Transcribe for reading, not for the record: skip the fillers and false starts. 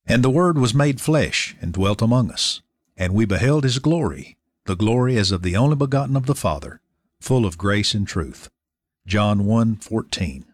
And the Word was made flesh, and dwelt among us. And we beheld his glory, the glory as of the only begotten of the Father, full of grace and truth. John 1:14.